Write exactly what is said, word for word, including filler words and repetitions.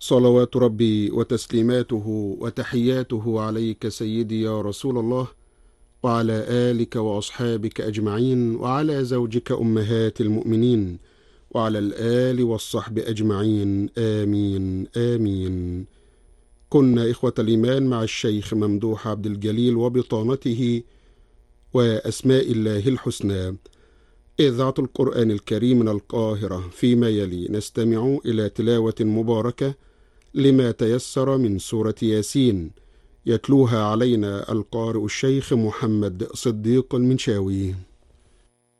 صلوات ربي وتسليماته وتحياته عليك سيدي يا رسول الله، وعلى آلك وأصحابك أجمعين، وعلى زوجك أمهات المؤمنين، وعلى الآل والصحب أجمعين، آمين آمين. كنا إخوة الإيمان مع الشيخ ممدوح عبد الجليل وبطانته وأسماء الله الحسنى، إذاعة القرآن الكريم من القاهرة. فيما يلي نستمع إلى تلاوة مباركة لما تيسر من سورة ياسين، يتلوها علينا القارئ الشيخ محمد صديق المنشاوي.